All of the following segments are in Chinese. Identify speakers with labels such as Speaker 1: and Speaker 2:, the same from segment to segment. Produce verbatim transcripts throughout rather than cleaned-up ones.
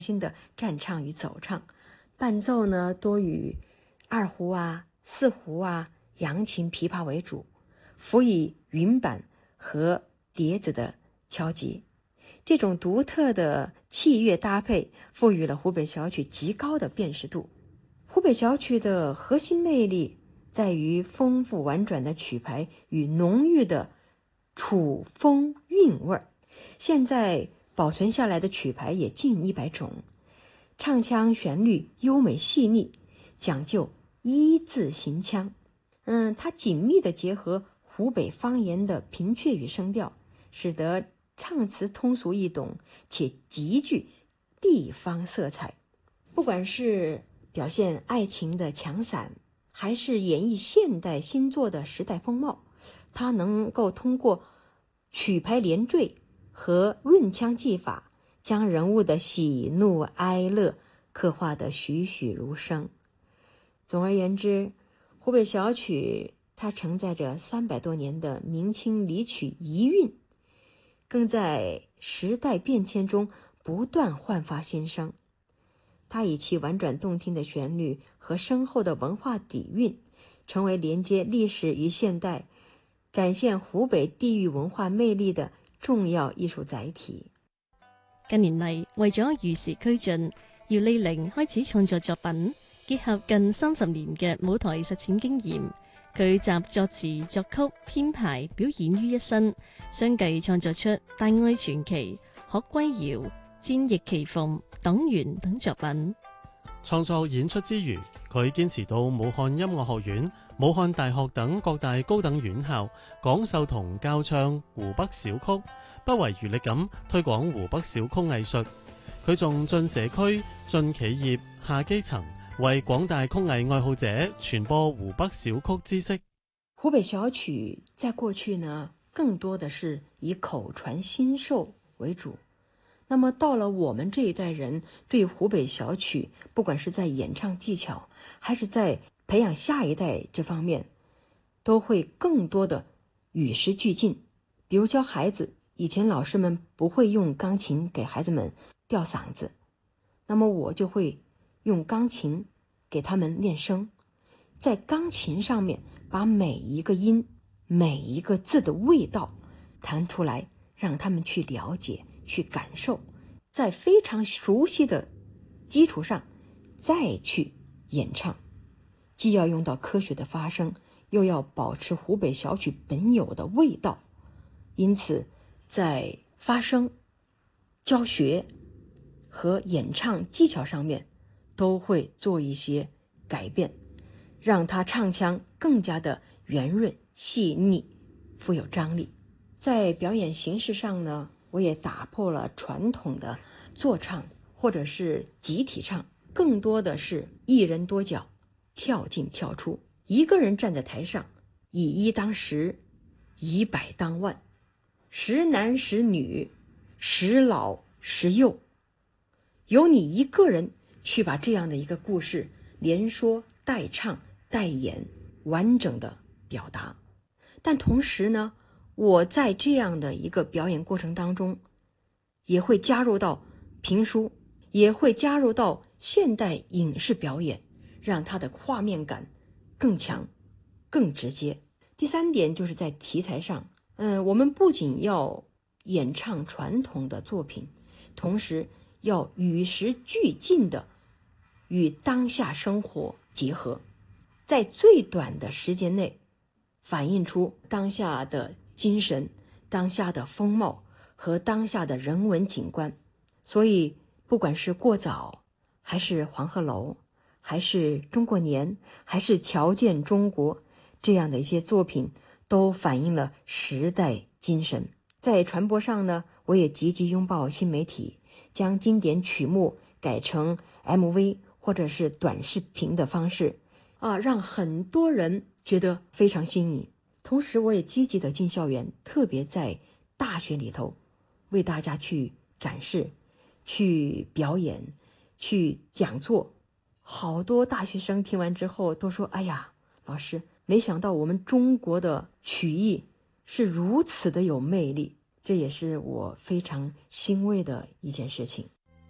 Speaker 1: 新的战唱与走唱，伴奏呢多以二胡啊、四胡啊、扬琴、琵琶为主，辅以云板和碟子的敲击。这种独特的器乐搭配赋予了湖北小曲极高的辨识度。湖北小曲的核心魅力在于丰富婉转的曲牌与浓郁的楚风韵味儿。现在保存下来的曲牌也近一百种，唱腔旋律优美细腻，讲究一字行腔。嗯，它紧密地结合湖北方言的平仄与声调，使得唱词通俗易懂，且极具地方色彩。不管是表现爱情的强散，还是演绎现代新作的时代风貌，它能够通过曲牌连缀和润腔技法，将人物的喜怒哀乐刻画得栩栩如生。总而言之，湖北小曲它承载着三百多年的明清离曲遗韵，更在时代变迁中不断焕发新生。它以其婉转动听的旋律和深厚的文化底蕴，成为连接历史与现代、展现湖北地域文化魅力的重要藝術載體。
Speaker 2: 近年嚟，為咗與時俱進，姚莉玲開始創作作品，結合近三十年嘅舞台實踐經驗，佢集作詞、作曲、編排、表演於一身，相繼創作出《大愛傳奇》、《鶴歸謠》、《戰役奇鳳》、《黨員》等作品。
Speaker 3: 創作演出之餘，佢堅持到武漢音樂學院、武漢大學等各大高等院校講授同教唱湖北小曲，不遺餘力咁推廣湖北小曲藝術。佢仲進社區、進企業、下基層，為廣大曲藝愛好者傳播湖北小曲知識。
Speaker 1: 湖北小曲在過去呢，更多的是以口傳心授為主。那麼到了我們這一代人，對湖北小曲，不管是在演唱技巧，還是在培養下一代這方面，都會更多的與時俱進。比如教孩子，以前老師們不會用鋼琴給孩子們吊嗓子，那麼我就會用鋼琴給他們練聲，在鋼琴上面把每一個音、每一個字的味道彈出來，讓他們去了解、去感受，在非常熟悉的基礎上再去演唱，既要用到科學的發聲，又要保持湖北小曲本有的味道。因此在發聲、教學和演唱技巧上面都會做一些改變，讓它唱腔更加的圓潤細膩，富有張力。在表演形式上呢，我也打破了傳統的坐唱或者是集體唱，更多的是一人多角，跳進跳出，一個人站在台上，以一當十，以百當萬，十男十女，十老十幼，由你一個人去把這樣的一個故事連說帶唱帶演完整的表達。但同時呢，我在這樣的一個表演過程當中，也會加入到評書，也會加入到現代影視表演，讓它的畫面感更強更直接。第三點就是在題材上，嗯、呃，我們不僅要演唱傳統的作品，同時要與時俱進的與當下生活結合，在最短的時間內反映出當下的精神、當下的風貌和當下的人文景觀。所以不管是過早，還是黃鶴樓，還是中國年，還是瞧見中國，這樣的一些作品都反映了時代精神。在傳播上呢，我也積極擁抱新媒體，將經典曲目改成 M V 或者是短視頻的方式啊，讓很多人覺得非常新穎。同時我也積極的進校園，特別在大學裡頭為大家去展示、去表演、去講座。好多大學生聽完之後都說，哎呀，老師，沒想到我們中國的曲藝是如此的有魅力，這也是我非常欣慰的一件事情。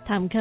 Speaker 2: 談及